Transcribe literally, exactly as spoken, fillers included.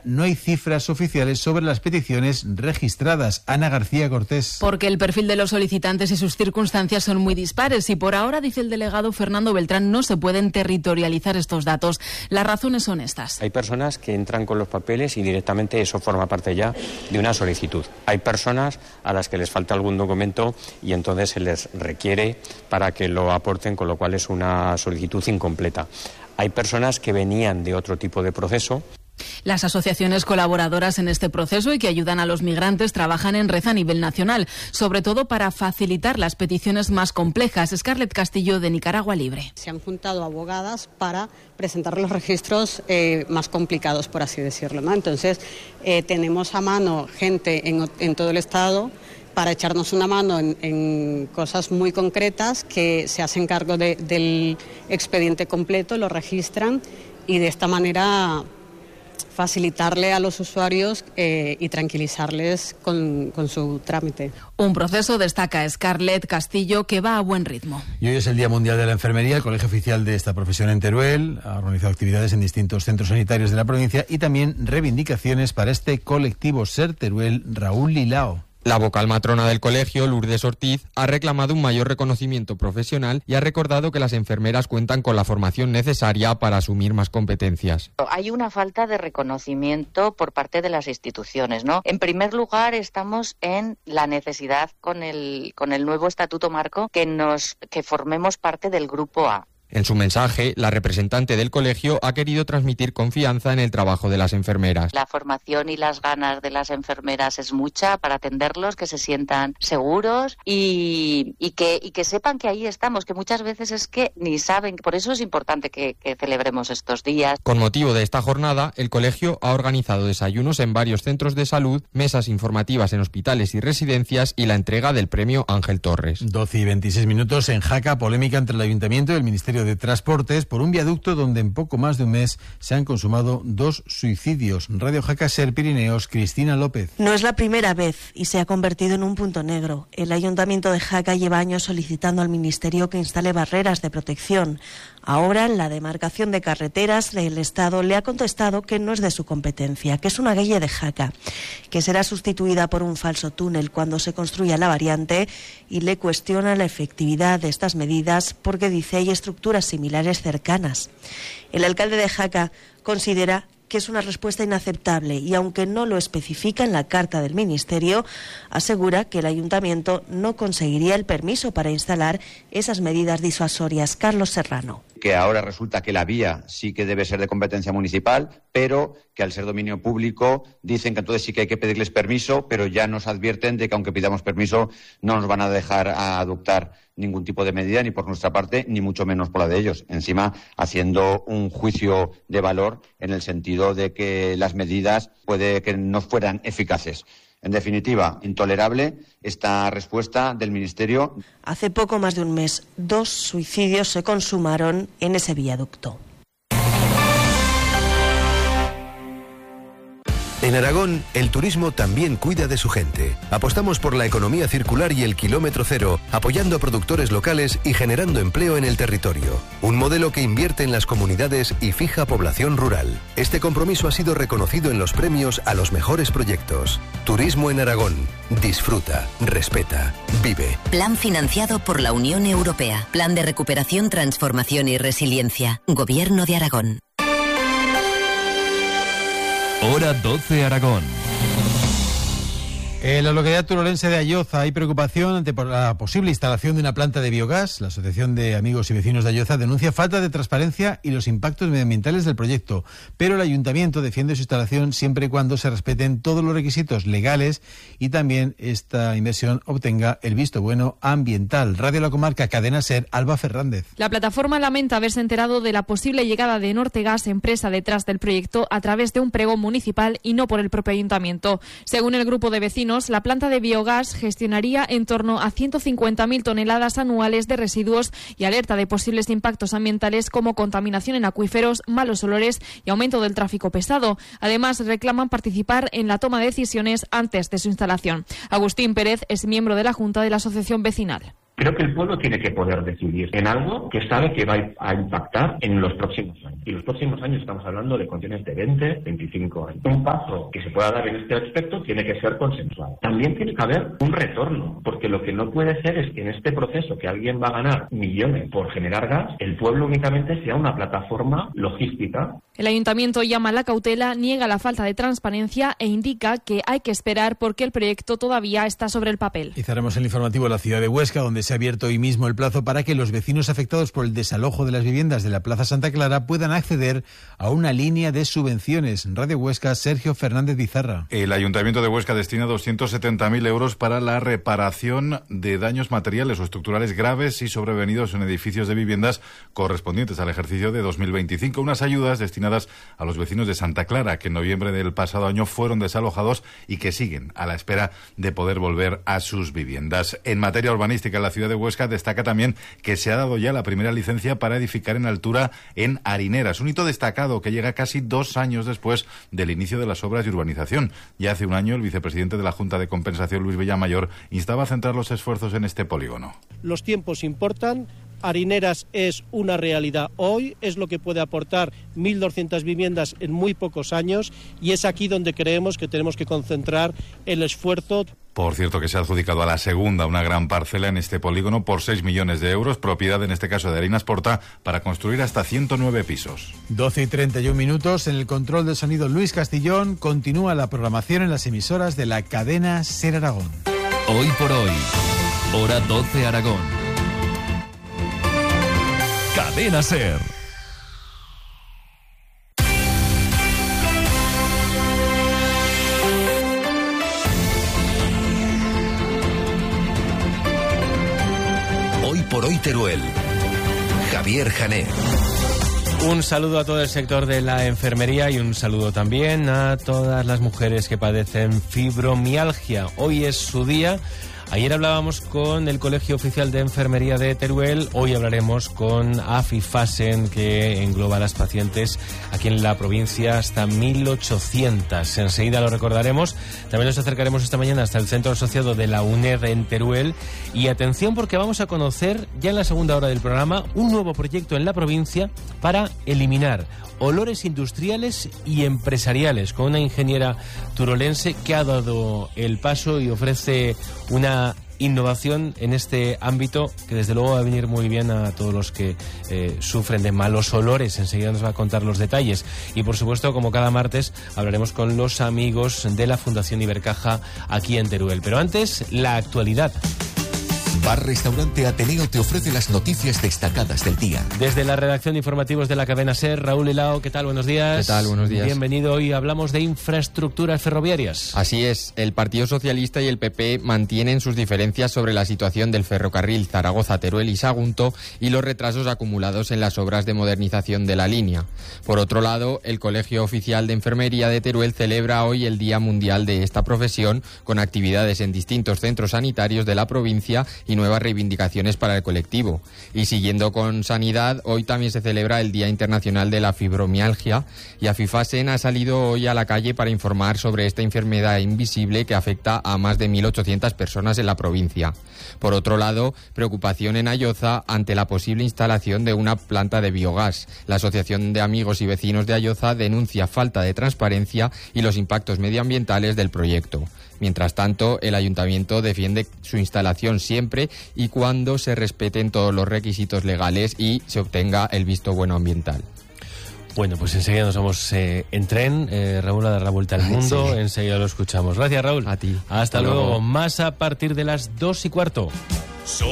no hay cifras oficiales sobre las peticiones registradas. Ana García Cortés. Porque el perfil de los solicitantes y sus circunstancias son muy dispares y por ahora, dice el delegado Fernando Beltrán, no se pueden territorializar estos datos. Las razones son estas. Hay personas que entran con los papeles y directamente eso forma parte ya de una solicitud. Hay personas a las que les falta algún documento y entonces se les requiere para que lo aporten, con lo cual es una solicitud incompleta. Hay personas que venían de otro tipo de proceso. Las asociaciones colaboradoras en este proceso y que ayudan a los migrantes trabajan en red a nivel nacional, sobre todo para facilitar las peticiones más complejas. Scarlett Castillo, de Nicaragua Libre. Se han juntado abogadas para presentar los registros eh, más complicados, por así decirlo, ¿no? Entonces, eh, tenemos a mano gente en, en todo el Estado para echarnos una mano en, en cosas muy concretas, que se hacen cargo de, del expediente completo, lo registran y de esta manera facilitarle a los usuarios eh, y tranquilizarles con, con su trámite. Un proceso, destaca Scarlett Castillo, que va a buen ritmo. Y hoy es el Día Mundial de la Enfermería. El Colegio Oficial de esta profesión en Teruel ha organizado actividades en distintos centros sanitarios de la provincia y también reivindicaciones para este colectivo. Ser Teruel, Raúl Lilao. La vocal matrona del colegio, Lourdes Ortiz, ha reclamado un mayor reconocimiento profesional y ha recordado que las enfermeras cuentan con la formación necesaria para asumir más competencias. Hay una falta de reconocimiento por parte de las instituciones, ¿no? En primer lugar, estamos en la necesidad con el, con el nuevo estatuto marco que nos, que formemos parte del grupo A. En su mensaje, la representante del colegio ha querido transmitir confianza en el trabajo de las enfermeras. La formación y las ganas de las enfermeras es mucha para atenderlos, que se sientan seguros y, y, que, y que sepan que ahí estamos, que muchas veces es que ni saben. Por eso es importante que, que celebremos estos días. Con motivo de esta jornada, el colegio ha organizado desayunos en varios centros de salud, mesas informativas en hospitales y residencias y la entrega del premio Ángel Torres. doce y veintiséis minutos. En Jaca, polémica entre el Ayuntamiento y el Ministerio de Transportes por un viaducto donde en poco más de un mes se han consumado dos suicidios. Radio Jaca, Ser Pirineos, Cristina López. No es la primera vez y se ha convertido en un punto negro. El Ayuntamiento de Jaca lleva años solicitando al Ministerio que instale barreras de protección. Ahora, la demarcación de carreteras del Estado le ha contestado que no es de su competencia, que es una calle de Jaca, que será sustituida por un falso túnel cuando se construya la variante, y le cuestiona la efectividad de estas medidas porque dice hay estructuras similares cercanas. El alcalde de Jaca considera que es una respuesta inaceptable y, aunque no lo especifica en la carta del Ministerio, asegura que el Ayuntamiento no conseguiría el permiso para instalar esas medidas disuasorias. Carlos Serrano. Que ahora resulta que la vía sí que debe ser de competencia municipal, pero que al ser dominio público dicen que entonces sí que hay que pedirles permiso, pero ya nos advierten de que aunque pidamos permiso no nos van a dejar adoptar ningún tipo de medida, ni por nuestra parte, ni mucho menos por la de ellos. Encima, haciendo un juicio de valor en el sentido de que las medidas puede que no fueran eficaces. En definitiva, intolerable esta respuesta del Ministerio. Hace poco más de un mes, dos suicidios se consumaron en ese viaducto. En Aragón, el turismo también cuida de su gente. Apostamos por la economía circular y el kilómetro cero, apoyando a productores locales y generando empleo en el territorio. Un modelo que invierte en las comunidades y fija población rural. Este compromiso ha sido reconocido en los premios a los mejores proyectos. Turismo en Aragón. Disfruta, respeta, vive. Plan financiado por la Unión Europea. Plan de recuperación, transformación y resiliencia. Gobierno de Aragón. Hora doce Aragón. En la localidad turolense de Ayoza hay preocupación ante la posible instalación de una planta de biogás. La Asociación de Amigos y Vecinos de Ayoza denuncia falta de transparencia y los impactos medioambientales del proyecto, pero el Ayuntamiento defiende su instalación siempre y cuando se respeten todos los requisitos legales y también esta inversión obtenga el visto bueno ambiental. Radio La Comarca, Cadena Ser, Alba Fernández. La plataforma lamenta haberse enterado de la posible llegada de Nortegas, empresa detrás del proyecto, a través de un pregón municipal y no por el propio Ayuntamiento. Según el grupo de vecinos, la planta de biogás gestionaría en torno a ciento cincuenta mil toneladas anuales de residuos y alerta de posibles impactos ambientales como contaminación en acuíferos, malos olores y aumento del tráfico pesado. Además, reclaman participar en la toma de decisiones antes de su instalación. Agustín Pérez es miembro de la Junta de la Asociación Vecinal. Creo que el pueblo tiene que poder decidir en algo que sabe que va a impactar en los próximos años. Y los próximos años estamos hablando de cuestiones de veinte, veinticinco años. Un paso que se pueda dar en este aspecto tiene que ser consensuado. También tiene que haber un retorno, porque lo que no puede ser es que en este proceso que alguien va a ganar millones por generar gas, el pueblo únicamente sea una plataforma logística. El ayuntamiento llama a la cautela, niega la falta de transparencia e indica que hay que esperar porque el proyecto todavía está sobre el papel. Y cerramos el informativo de la ciudad de Huesca, donde se ha abierto hoy mismo el plazo para que los vecinos afectados por el desalojo de las viviendas de la Plaza Santa Clara puedan acceder a una línea de subvenciones. Radio Huesca, Sergio Fernández Bizarra. El Ayuntamiento de Huesca destina doscientos setenta mil euros para la reparación de daños materiales o estructurales graves y sobrevenidos en edificios de viviendas correspondientes al ejercicio de dos mil veinticinco. Unas ayudas destinadas a los vecinos de Santa Clara, que en noviembre del pasado año fueron desalojados y que siguen a la espera de poder volver a sus viviendas. En materia urbanística, la ciudad de Huesca destaca también que se ha dado ya la primera licencia para edificar en altura en Harineras, un hito destacado que llega casi dos años después del inicio de las obras de urbanización. Ya hace un año el vicepresidente de la Junta de Compensación, Luis Villamayor, instaba a centrar los esfuerzos en este polígono. Los tiempos importan. Harineras es una realidad hoy, es lo que puede aportar mil doscientas viviendas en muy pocos años y es aquí donde creemos que tenemos que concentrar el esfuerzo. Por cierto, que se ha adjudicado a la segunda una gran parcela en este polígono por seis millones de euros, propiedad en este caso de Harinas Porta, para construir hasta ciento nueve pisos. doce y treinta y un minutos. En el control del sonido Luis Castillón. Continúa la programación en las emisoras de la cadena SER Aragón. Hoy por hoy, hora doce Aragón. Cadena SER. Hoy por hoy Teruel. Javier Jané. Un saludo a todo el sector de la enfermería y un saludo también a todas las mujeres que padecen fibromialgia. Hoy es su día. Ayer hablábamos con el Colegio Oficial de Enfermería de Teruel, hoy hablaremos con AFIFASEN, que engloba a las pacientes aquí en la provincia hasta mil ochocientas. Enseguida lo recordaremos. También nos acercaremos esta mañana hasta el centro asociado de la UNED en Teruel. Y atención, porque vamos a conocer ya en la segunda hora del programa un nuevo proyecto en la provincia para eliminar olores industriales y empresariales, con una ingeniera turolense que ha dado el paso y ofrece una innovación en este ámbito que desde luego va a venir muy bien a todos los que eh, sufren de malos olores. Enseguida nos va a contar los detalles y por supuesto, como cada martes, hablaremos con los amigos de la Fundación Ibercaja aquí en Teruel. Pero antes, la actualidad. Bar Restaurante Ateneo te ofrece las noticias destacadas del día. Desde la redacción de informativos de la cadena SER, Raúl Hilao, ¿qué tal? Buenos días. ¿Qué tal? Buenos días. Bienvenido. Hoy hablamos de infraestructuras ferroviarias. Así es, el Partido Socialista y el P P mantienen sus diferencias sobre la situación del ferrocarril Zaragoza-Teruel y Sagunto y los retrasos acumulados en las obras de modernización de la línea. Por otro lado, el Colegio Oficial de Enfermería de Teruel celebra hoy el Día Mundial de esta profesión, con actividades en distintos centros sanitarios de la provincia y nuevas reivindicaciones para el colectivo. Y siguiendo con sanidad, hoy también se celebra el Día Internacional de la Fibromialgia y AFIFASEN ha salido hoy a la calle para informar sobre esta enfermedad invisible que afecta a más de mil ochocientas personas en la provincia. Por otro lado, preocupación en Ayoza ante la posible instalación de una planta de biogás. La Asociación de Amigos y Vecinos de Ayoza denuncia falta de transparencia y los impactos medioambientales del proyecto. Mientras tanto, el ayuntamiento defiende su instalación siempre y cuando se respeten todos los requisitos legales y se obtenga el visto bueno ambiental. Bueno, pues enseguida nos vamos eh, en tren. Eh, Raúl a dar la vuelta al mundo. Sí. Enseguida lo escuchamos. Gracias, Raúl. A ti. Hasta, Hasta luego. luego. Más a partir de las dos y cuarto.